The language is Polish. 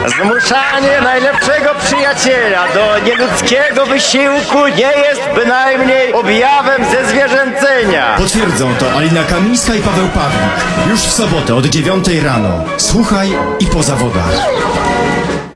Zmuszanie najlepszego przyjaciela do nieludzkiego wysiłku nie jest bynajmniej objawem zezwierzęcenia. Potwierdzą to Alina Kamińska i Paweł Pawlik. Już w sobotę od 9 rano. Słuchaj i po zawodach.